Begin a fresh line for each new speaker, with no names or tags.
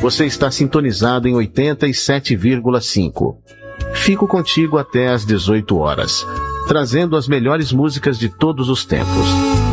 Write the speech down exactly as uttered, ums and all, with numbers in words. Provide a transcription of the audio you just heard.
Você está sintonizado em oitenta e sete vírgula cinco. Fico contigo até às dezoito horas, trazendo as melhores músicas de todos os tempos.